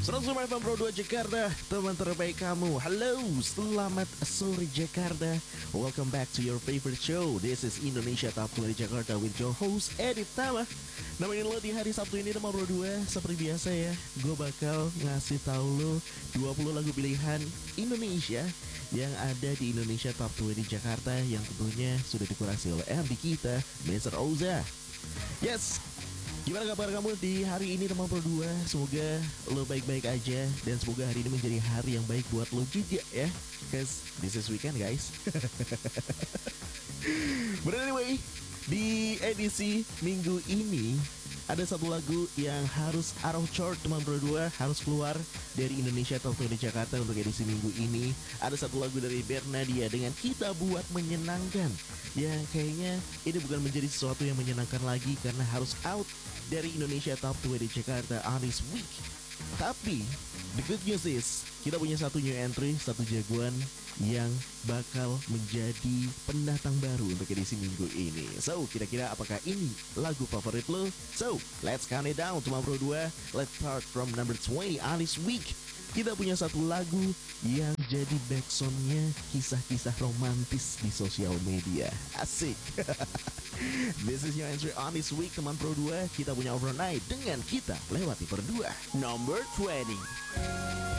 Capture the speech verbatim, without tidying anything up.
seratus lima F M Pro dua Jakarta, teman terbaik kamu. Halo, selamat sore Jakarta. Welcome back to your favorite show. This is Indonesia Top dua di Jakarta with your host Edit Tama. Nemenin lo di hari Sabtu ini teman Pro dua. Seperti biasa ya, gue bakal ngasih tahu lo dua puluh lagu pilihan Indonesia yang ada di Indonesia Top dua di Jakarta, yang tentunya sudah dikurasi oleh M D kita, mister Oza. Yes, gimana kabar kamu di hari ini teman Pro dua? Semoga lo baik-baik aja, dan semoga hari ini menjadi hari yang baik buat lo juga ya, cause this is weekend guys. But anyway, di edisi minggu ini ada satu lagu yang harus out of chart teman Pro dua, harus keluar dari Indonesia Top dua di Jakarta untuk edisi minggu ini. Ada satu lagu dari Bernadia dengan Kita Buat Menyenangkan, yang kayaknya ini bukan menjadi sesuatu yang menyenangkan lagi karena harus out dari Indonesia Top dua di Jakarta on this week. Tapi the good news is kita punya satu new entry, satu jagoan yang bakal menjadi pendatang baru untuk edisi minggu ini. So, kira-kira apakah ini lagu favorit lo? So, let's count it down teman Pro dua. Let's start from number twenty on this week. Kita punya satu lagu yang jadi backsoundnya kisah-kisah romantis di sosial media. Asik. This is your entry on this week teman Pro dua. Kita punya Overnight dengan Kita Lewati Berdua. Number twenty.